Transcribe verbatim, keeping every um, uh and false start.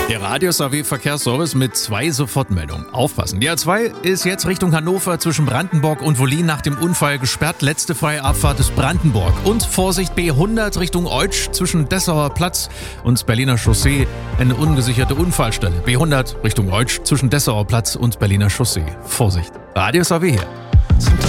Der Radius A W Verkehrsservice mit zwei Sofortmeldungen. Aufpassen. Die A zwei ist jetzt Richtung Hannover zwischen Brandenburg und Wollin nach dem Unfall gesperrt. Letzte freie Abfahrt ist Brandenburg. Und Vorsicht, B hundert Richtung Eutsch zwischen Dessauer Platz und Berliner Chaussee. Eine ungesicherte Unfallstelle. B hundert Richtung Eutsch zwischen Dessauer Platz und Berliner Chaussee. Vorsicht. Radius A W hier.